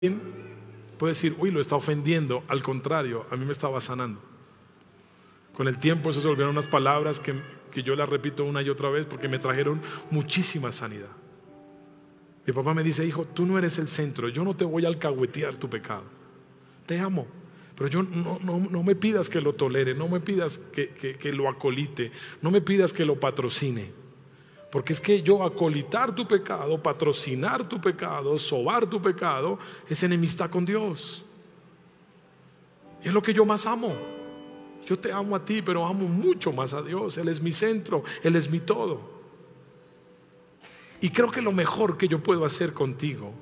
puede decir, uy, lo está ofendiendo. Al contrario, a mí me estaba sanando. Con el tiempo eso se volvieron unas palabras que yo las repito una y otra vez porque me trajeron muchísima sanidad. Mi papá me dice, hijo, tú no eres el centro, yo no te voy a alcahuetear tu pecado. Te amo, pero yo no me pidas que lo tolere, no me pidas que lo acolite, no me pidas que lo patrocine. Porque es que yo acolitar tu pecado, patrocinar tu pecado, sobar tu pecado, es enemistad con Dios. Y es lo que yo más amo. Yo te amo a ti, pero amo mucho más a Dios. Él es mi centro, Él es mi todo. Y creo que lo mejor que yo puedo hacer contigo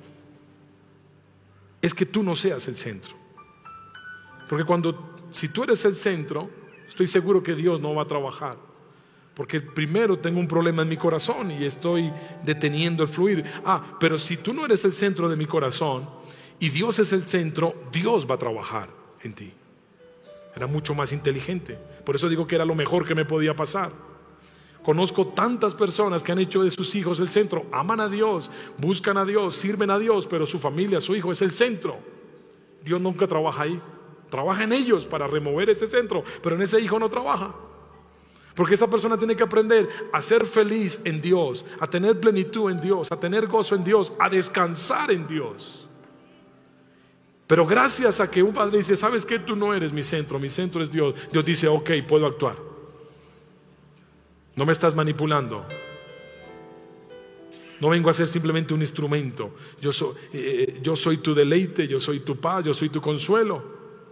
es que tú no seas el centro. Porque si tú eres el centro, estoy seguro que Dios no va a trabajar. Porque primero tengo un problema en mi corazón y estoy deteniendo el fluir. Pero si tú no eres el centro de mi corazón y Dios es el centro, Dios va a trabajar en ti. Era mucho más inteligente. Por eso digo que era lo mejor que me podía pasar. Conozco tantas personas que han hecho de sus hijos el centro. Aman a Dios, buscan a Dios, sirven a Dios, pero su familia, su hijo es el centro. Dios nunca trabaja ahí. Trabaja en ellos para remover ese centro, pero en ese hijo no trabaja. Porque esa persona tiene que aprender a ser feliz en Dios, a tener plenitud en Dios, a tener gozo en Dios, a descansar en Dios. Pero gracias a que un padre dice, ¿sabes qué? Tú no eres mi centro es Dios. Dios dice, ok, puedo actuar. No me estás manipulando. No vengo a ser simplemente un instrumento. Yo soy tu deleite, yo soy tu paz, yo soy tu consuelo.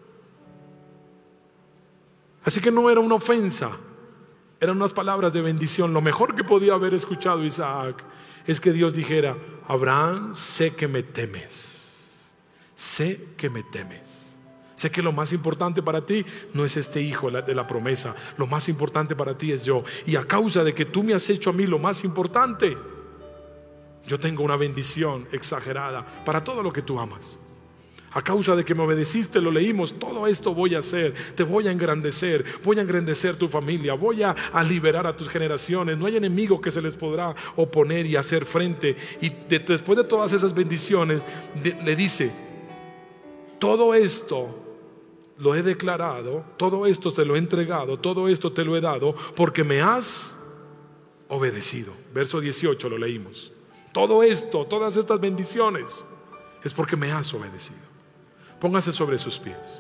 Así que no era una ofensa. Eran unas palabras de bendición. Lo mejor que podía haber escuchado Isaac es que Dios dijera, Abraham, sé que me temes. Sé que me temes. Sé que lo más importante para ti no es este hijo de la promesa. Lo más importante para ti es yo. Y a causa de que tú me has hecho a mí lo más importante, yo tengo una bendición exagerada para todo lo que tú amas. A causa de que me obedeciste, lo leímos, todo esto voy a hacer, te voy a engrandecer tu familia, voy a liberar a tus generaciones, no hay enemigo que se les podrá oponer y hacer frente. Y después de todas esas bendiciones, le dice, todo esto lo he declarado, todo esto te lo he entregado, todo esto te lo he dado, porque me has obedecido. Verso 18 lo leímos. Todo esto, todas estas bendiciones, es porque me has obedecido. Póngase sobre sus pies.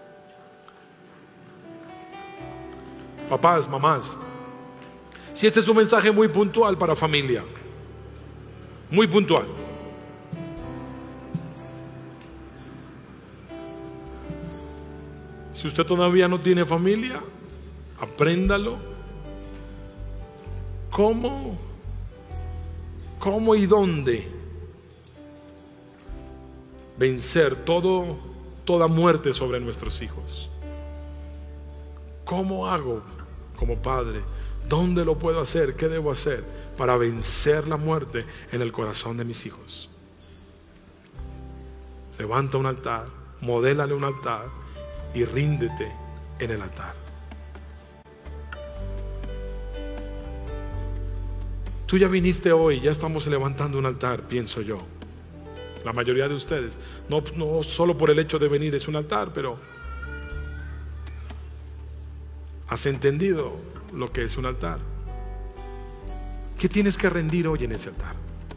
Papás, mamás, si este es un mensaje muy puntual para familia, muy puntual. Si usted todavía no tiene familia, apréndalo. ¿Cómo y dónde vencer toda muerte sobre nuestros hijos? ¿Cómo hago como padre? ¿Dónde lo puedo hacer? ¿Qué debo hacer para vencer la muerte en el corazón de mis hijos? Levanta un altar, modélale un altar y ríndete en el altar. Tú ya viniste hoy, ya estamos levantando un altar, pienso yo. La mayoría de ustedes, no solo por el hecho de venir es un altar, pero has entendido lo que es un altar. ¿Qué tienes que rendir hoy en ese altar?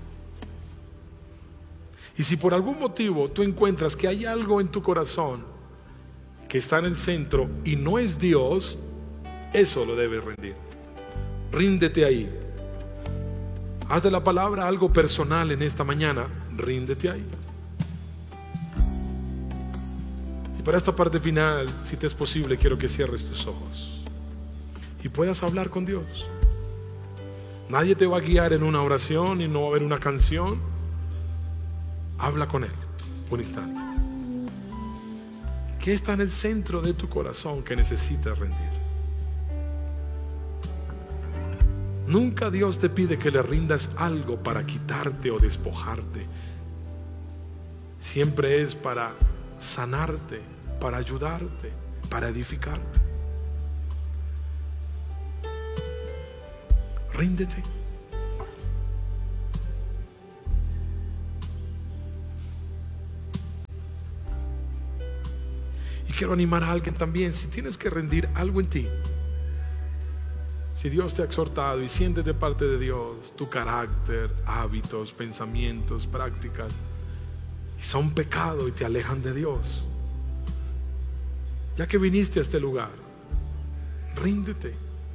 Y si por algún motivo tú encuentras que hay algo en tu corazón que está en el centro y no es Dios, eso lo debes rendir. Ríndete ahí. Haz de la palabra algo personal en esta mañana. Ríndete ahí. Y para esta parte final, si te es posible, quiero que cierres tus ojos y puedas hablar con Dios. Nadie te va a guiar en una oración y no va a haber una canción. Habla con Él un instante. ¿Qué está en el centro de tu corazón que necesitas rendir? Nunca Dios te pide que le rindas algo para quitarte o despojarte. Siempre es para sanarte, para ayudarte, para edificarte. Ríndete. quiero animar a alguien también. Si tienes que rendir algo en ti, si Dios te ha exhortado y sientes de parte de Dios tu carácter, hábitos, pensamientos, prácticas, y son pecado y te alejan de Dios, ya que viniste a este lugar, ríndete.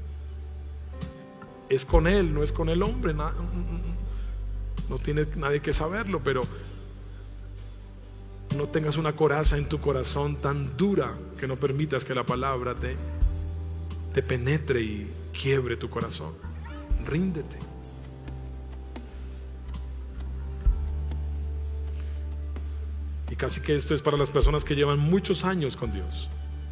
Es con Él, no es con el hombre. No tiene nadie que saberlo, pero no tengas una coraza en tu corazón tan dura que no permitas que la palabra te penetre y quiebre tu corazón. Ríndete. Y casi que esto es para las personas que llevan muchos años con Dios.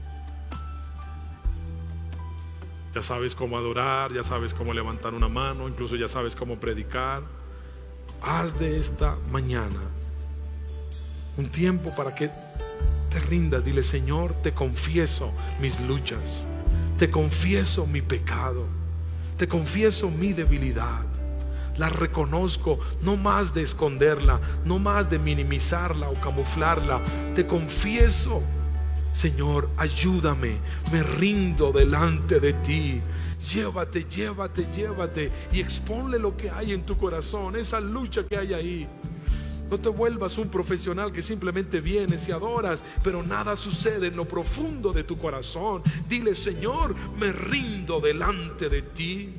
Ya sabes cómo adorar, ya sabes cómo levantar una mano, incluso ya sabes cómo predicar. Haz de esta mañana un tiempo para que te rindas. Dile: Señor, te confieso mis luchas, te confieso mi pecado, te confieso mi debilidad. La reconozco, no más de esconderla, no más de minimizarla o camuflarla. Te confieso, Señor, ayúdame, me rindo delante de ti. Llévate y exponle lo que hay en tu corazón, esa lucha que hay ahí. No te vuelvas un profesional que simplemente vienes y adoras, pero nada sucede en lo profundo de tu corazón. Dile: Señor, me rindo delante de ti.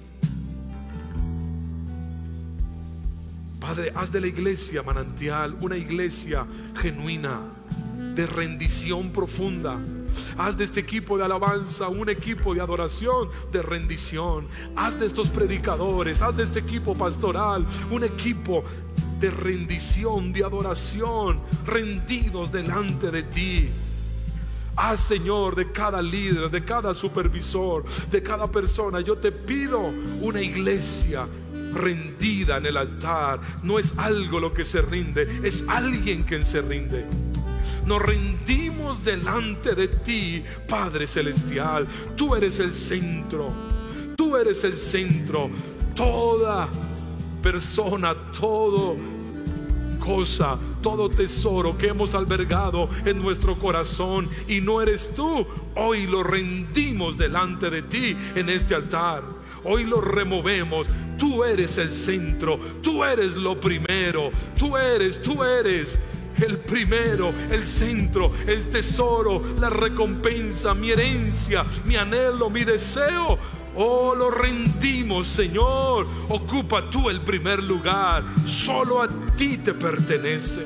Padre, haz de la iglesia Manantial una iglesia genuina, de rendición profunda. Haz de este equipo de alabanza un equipo de adoración, de rendición. Haz de estos predicadores, haz de este equipo pastoral un equipo de rendición, de adoración, rendidos delante de ti. Haz, Señor, de cada líder, de cada supervisor, de cada persona, yo te pido una iglesia rendida en el altar. No es algo lo que se rinde, es alguien quien se rinde. Nos rendimos delante de ti, Padre Celestial. Tú eres el centro, tú eres el centro. Toda persona, todo cosa, todo tesoro que hemos albergado en nuestro corazón y no eres tú, hoy lo rendimos delante de ti en este altar. Hoy lo removemos. Tú eres el centro, tú eres lo primero, tú eres el primero, el centro, el tesoro, la recompensa, mi herencia, mi anhelo, mi deseo. Oh, lo rendimos, Señor. Ocupa tú el primer lugar. Solo a ti te pertenece.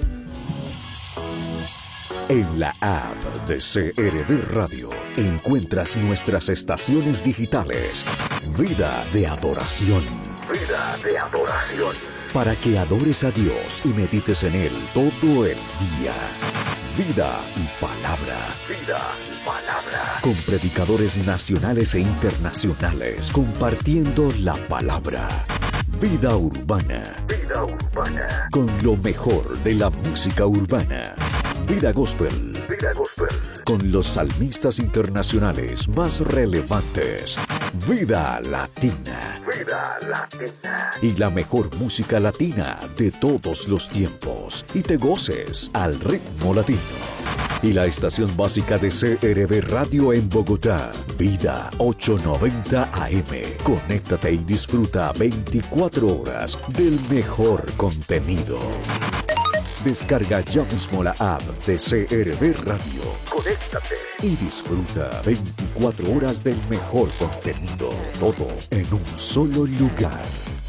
En la app de CRB Radio encuentras nuestras estaciones digitales. Vida de adoración. Vida de adoración. Para que adores a Dios y medites en Él todo el día. Vida y palabra. Vida y palabra. Con predicadores nacionales e internacionales compartiendo la palabra. Vida urbana. Vida urbana. Con lo mejor de la música urbana. Vida gospel. Vida gospel. Con los salmistas internacionales más relevantes. Vida latina. Vida latina. Y la mejor música latina de todos los tiempos. Y te goces al ritmo latino. Y la estación básica de CRB Radio en Bogotá, Vida 890 AM. Conéctate y disfruta 24 horas del mejor contenido. Descarga ya mismo la app de CRB Radio. Conéctate y disfruta 24 horas del mejor contenido. Todo en un solo lugar.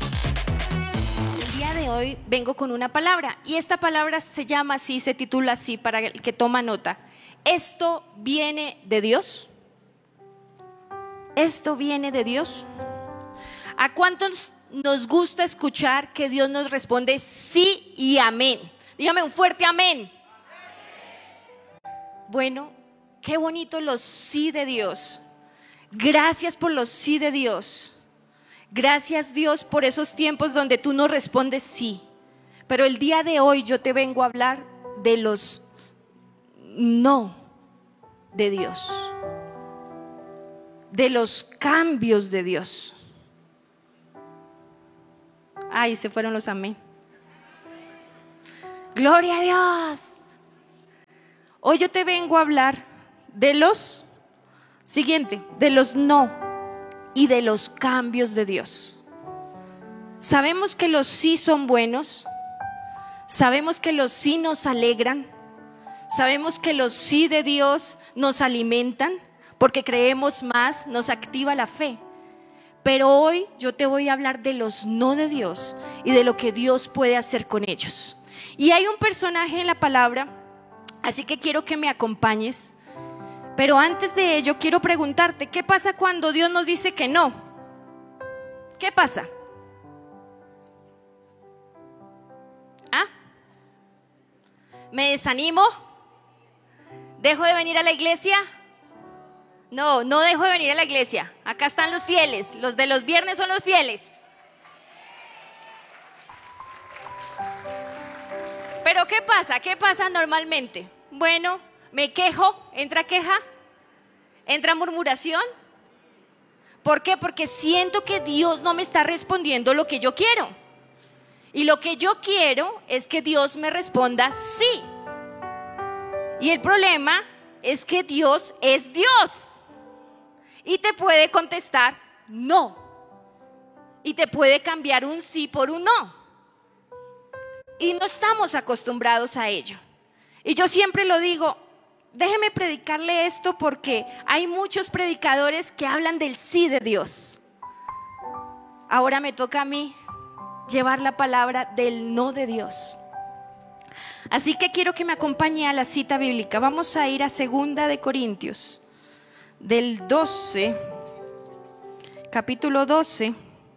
El día de hoy vengo con una palabra y esta palabra se llama así, se titula así para el que toma nota. ¿Esto viene de Dios? ¿Esto viene de Dios? ¿A cuántos nos gusta escuchar que Dios nos responde sí y amén? Dígame un fuerte amén. Bueno, qué bonito los sí de Dios. Gracias por los sí de Dios. Gracias, Dios, por esos tiempos donde tú nos respondes sí. Pero el día de hoy yo te vengo a hablar de los no de Dios, de los cambios de Dios. Ay, se fueron los amén. Gloria a Dios. Hoy yo te vengo a hablar de los no y de los cambios de Dios. Sabemos que los sí son buenos, sabemos que los sí nos alegran, sabemos que los sí de Dios nos alimentan porque creemos más, nos activa la fe. Pero hoy yo te voy a hablar de los no de Dios y de lo que Dios puede hacer con ellos. Y hay un personaje en la palabra, así que quiero que me acompañes. Pero antes de ello quiero preguntarte, ¿qué pasa cuando Dios nos dice que no? ¿Qué pasa? ¿Ah? ¿Me desanimo? ¿Dejo de venir a la iglesia? No, no dejo de venir a la iglesia. Acá están los fieles, los de los viernes son los fieles. Pero ¿qué pasa? ¿Qué pasa normalmente? Bueno, me quejo, entra queja, entra murmuración. ¿Por qué? Porque siento que Dios no me está respondiendo lo que yo quiero. Y lo que yo quiero es que Dios me responda sí. Y el problema es que Dios es Dios. Y te puede contestar no. Y te puede cambiar un sí por un no. Y no estamos acostumbrados a ello. Y yo siempre lo digo, déjeme predicarle esto porque hay muchos predicadores que hablan del sí de Dios. Ahora me toca a mí llevar la palabra del no de Dios. Así que quiero que me acompañe a la cita bíblica. Vamos a ir a 2 de Corintios, del 12, capítulo 12,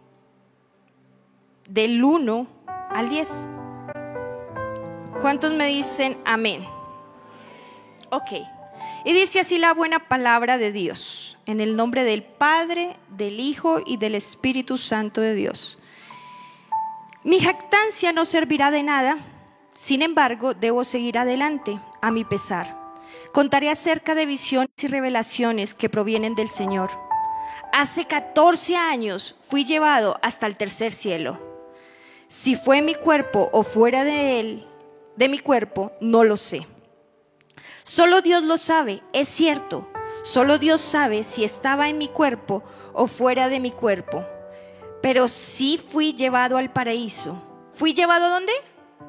del 1 al 10. ¿Cuántos me dicen amén? Ok. Y dice así la buena palabra de Dios, en el nombre del Padre, del Hijo y del Espíritu Santo de Dios. Mi jactancia no servirá de nada, sin embargo, debo seguir adelante a mi pesar. Contaré acerca de visiones y revelaciones que provienen del Señor. Hace 14 años fui llevado hasta el tercer cielo. Si fue en mi cuerpo o fuera de él, de mi cuerpo, no lo sé. Solo Dios lo sabe, es cierto. Solo Dios sabe si estaba en mi cuerpo o fuera de mi cuerpo. Pero sí fui llevado al paraíso. ¿Fui llevado a dónde?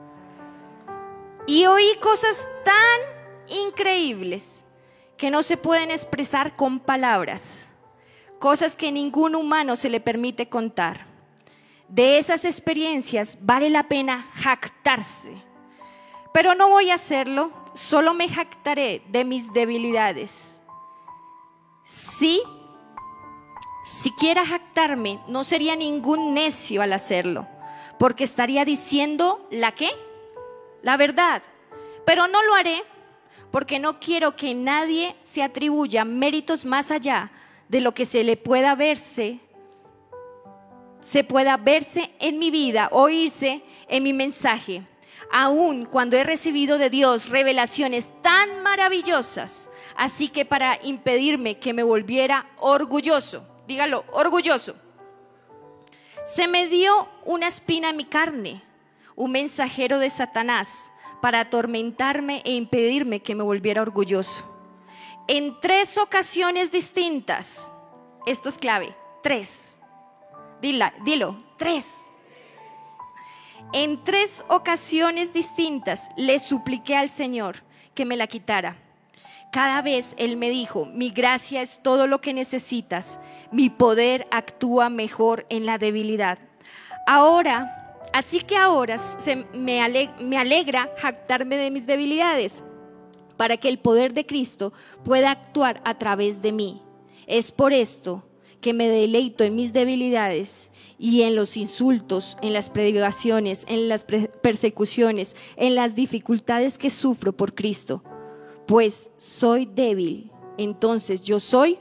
Y oí cosas tan increíbles que no se pueden expresar con palabras. Cosas que ningún humano se le permite contar. De esas experiencias vale la pena jactarse. Pero no voy a hacerlo, solo me jactaré de mis debilidades. Si quiera jactarme, no sería ningún necio al hacerlo, porque estaría diciendo ¿la qué? La verdad. Pero no lo haré porque no quiero que nadie se atribuya méritos más allá de lo que se pueda verse en mi vida, oírse en mi mensaje. Aun cuando he recibido de Dios revelaciones tan maravillosas, así que para impedirme que me volviera orgulloso, dígalo, orgulloso, se me dio una espina en mi carne, un mensajero de Satanás para atormentarme e impedirme que me volviera orgulloso. En 3 ocasiones distintas, esto es clave, 3, dilo, 3. En 3 ocasiones distintas le supliqué al Señor que me la quitara. Cada vez Él me dijo, mi gracia es todo lo que necesitas, mi poder actúa mejor en la debilidad. Así que ahora me alegra jactarme de mis debilidades, para que el poder de Cristo pueda actuar a través de mí. Es por esto que me deleito en mis debilidades y en los insultos, en las privaciones, en las persecuciones, en las dificultades que sufro por Cristo. Pues soy débil, entonces yo soy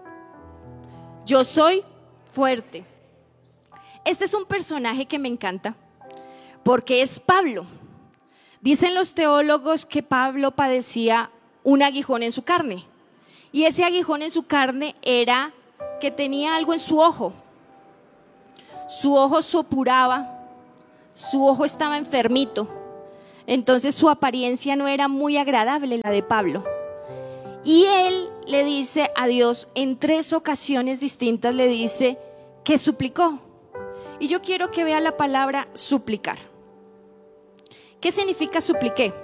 fuerte. Este es un personaje que me encanta porque es Pablo. Dicen los teólogos que Pablo padecía un aguijón en su carne, y ese aguijón en su carne era que tenía algo en su ojo. Su ojo supuraba, su ojo estaba enfermito, entonces su apariencia no era muy agradable, la de Pablo. Y él le dice a Dios en 3 ocasiones distintas, le dice que suplicó. Y yo quiero que vea la palabra suplicar. ¿Qué significa supliqué?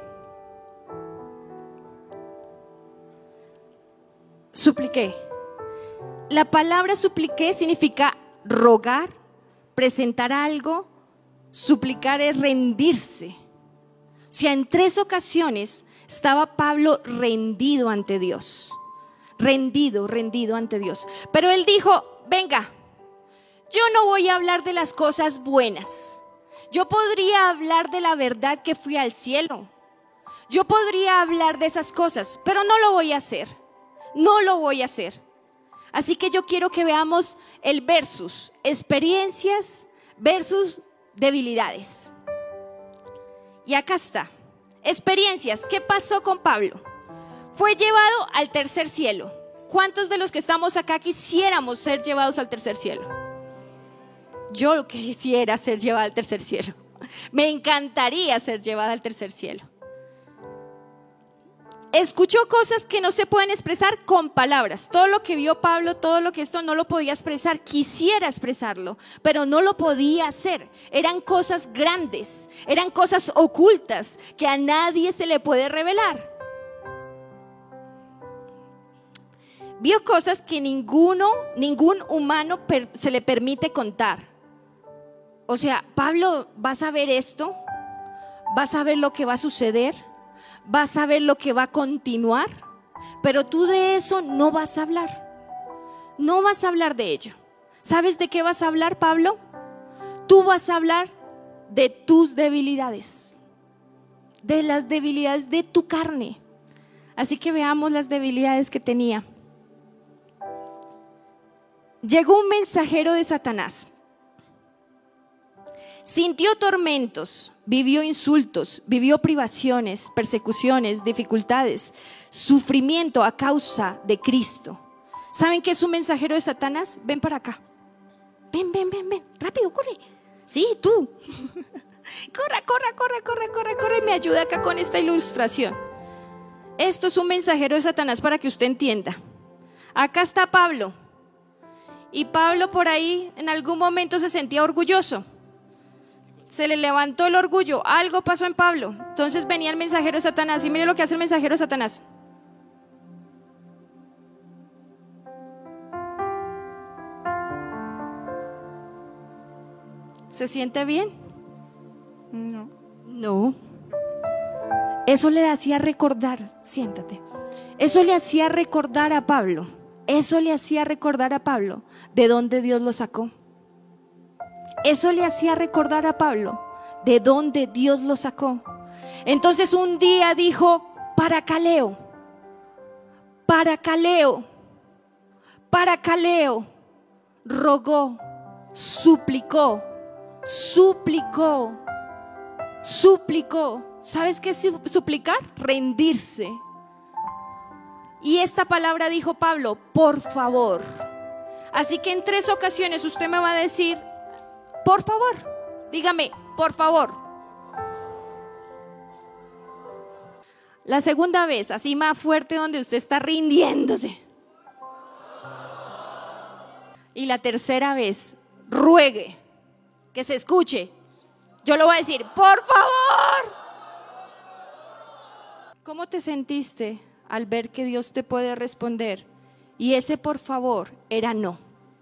Supliqué. La palabra supliqué significa rogar, presentar algo. Suplicar es rendirse. O sea, en 3 ocasiones estaba Pablo rendido ante Dios. Rendido ante Dios. Pero él dijo, venga, yo no voy a hablar de las cosas buenas. Yo podría hablar de la verdad que fui al cielo. Yo podría hablar de esas cosas, pero no lo voy a hacer. No lo voy a hacer. Así que yo quiero que veamos el versus, experiencias versus debilidades. Y acá está, experiencias. ¿Qué pasó con Pablo? Fue llevado al tercer cielo. ¿Cuántos de los que estamos acá quisiéramos ser llevados al tercer cielo? Yo quisiera ser llevada al tercer cielo. Me encantaría ser llevada al tercer cielo. Escuchó cosas que no se pueden expresar con palabras. Todo lo que vio Pablo, todo lo que esto no lo podía expresar. Quisiera expresarlo, pero no lo podía hacer. Eran cosas grandes, eran cosas ocultas que a nadie se le puede revelar. Vio cosas que ningún humano se le permite contar. O sea, Pablo, vas a ver esto, vas a ver lo que va a suceder, vas a ver lo que va a continuar, pero tú de eso no vas a hablar. No vas a hablar de ello. ¿Sabes de qué vas a hablar, Pablo? Tú vas a hablar de tus debilidades, de las debilidades de tu carne. Así que veamos las debilidades que tenía. Llegó un mensajero de Satanás. Sintió tormentos, vivió insultos, vivió privaciones, persecuciones, dificultades, sufrimiento a causa de Cristo. ¿Saben qué es un mensajero de Satanás? Ven para acá. Ven, rápido, corre. Sí, tú. Corre, me ayuda acá con esta ilustración. Esto es un mensajero de Satanás para que usted entienda. Acá está Pablo. Y Pablo por ahí en algún momento se sentía orgulloso. Se le levantó el orgullo, algo pasó en Pablo. Entonces venía el mensajero de Satanás. Y mire lo que hace el mensajero de Satanás. ¿Se siente bien? No. Eso le hacía recordar, siéntate. Eso le hacía recordar a Pablo. De dónde Dios lo sacó. Eso le hacía recordar a Pablo de dónde Dios lo sacó. Entonces un día dijo, Paracaleo, rogó, suplicó. ¿Sabes qué es suplicar? Rendirse. Y esta palabra dijo Pablo, por favor. Así que en 3 ocasiones usted me va a decir, por favor, dígame, por favor. La segunda vez, así más fuerte, donde usted está rindiéndose. Y la tercera vez, ruegue, que se escuche. Yo lo voy a decir, por favor. ¿Cómo te sentiste al ver que Dios te puede responder? Y ese por favor era no.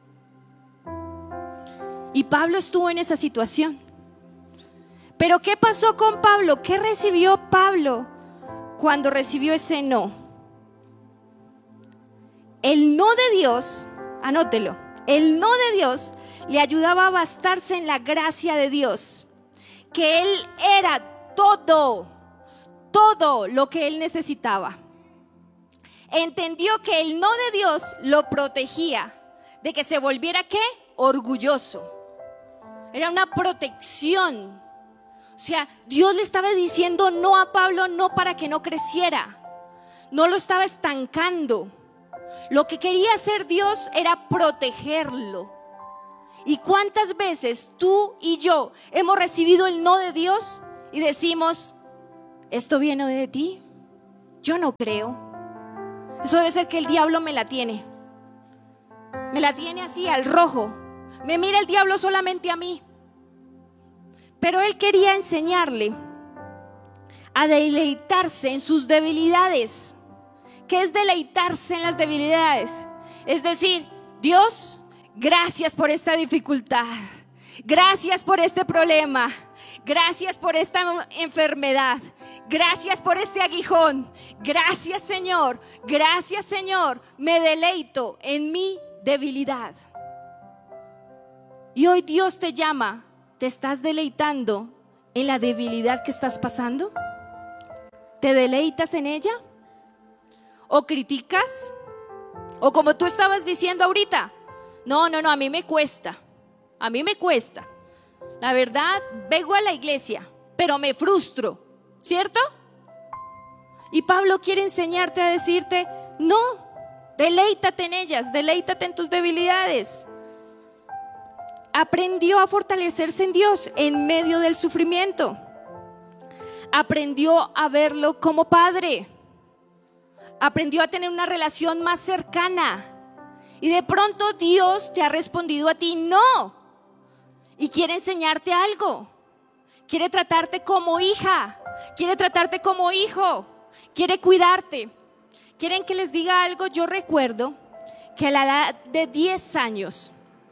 Y Pablo estuvo en esa situación. Pero ¿qué pasó con Pablo? ¿Qué recibió Pablo cuando recibió ese no? El no de Dios, anótelo, el no de Dios le ayudaba a bastarse en la gracia de Dios, que él era todo lo que él necesitaba. Entendió que el no de Dios lo protegía de que se volviera ¿qué? Orgulloso. Era una protección. O sea, Dios le estaba diciendo no a Pablo, no para que no creciera. No lo estaba estancando. Lo que quería hacer Dios era protegerlo. ¿Y cuántas veces tú y yo hemos recibido el no de Dios y decimos, esto viene de ti? Yo no creo. Eso debe ser que el diablo me la tiene. Me la tiene así al rojo. Me mira el diablo solamente a mí. Pero él quería enseñarle a deleitarse en sus debilidades. ¿Qué es deleitarse en las debilidades? Es decir, Dios, gracias por esta dificultad. Gracias por este problema. Gracias por esta enfermedad. Gracias por este aguijón. Gracias, Señor. Gracias, Señor. Me deleito en mi debilidad. Y hoy Dios te llama. ¿Te estás deleitando en la debilidad que estás pasando? ¿Te deleitas en ella? ¿O criticas? ¿O como tú estabas diciendo ahorita? No, a mí me cuesta. A mí me cuesta. La verdad, vengo a la iglesia, pero me frustro, ¿cierto? Y Pablo quiere enseñarte a decirte, no, deleítate en ellas, deleítate en tus debilidades. Aprendió a fortalecerse en Dios en medio del sufrimiento. Aprendió a verlo como padre. Aprendió a tener una relación más cercana. Y de pronto Dios te ha respondido a ti, no. Y quiere enseñarte algo. Quiere tratarte como hija. Quiere tratarte como hijo. Quiere cuidarte. ¿Quieren que les diga algo? Yo recuerdo que a la edad de 10 años,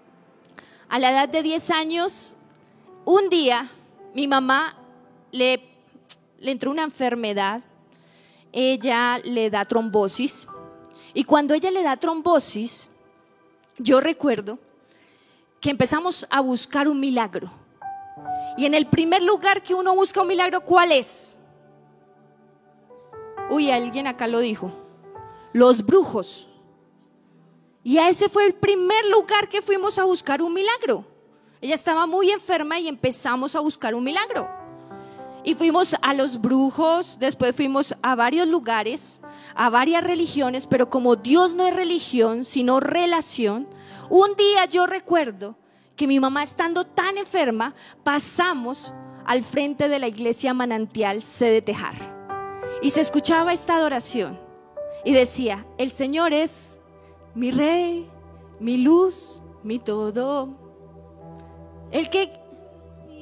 un día mi mamá le entró una enfermedad. Ella le da trombosis. Y cuando ella le da trombosis, yo recuerdo que empezamos a buscar un milagro. Y en el primer lugar que uno busca un milagro, ¿cuál es? Uy, alguien acá lo dijo. Los brujos. Y a ese fue el primer lugar que fuimos a buscar un milagro. Ella estaba muy enferma y empezamos a buscar un milagro. Y fuimos a los brujos, después fuimos a varios lugares, a varias religiones, pero como Dios no es religión, sino relación, un día yo recuerdo que mi mamá, estando tan enferma, pasamos al frente de la iglesia Manantial C de Tejar. Y se escuchaba esta adoración y decía, el Señor es mi Rey, mi luz, mi todo. El que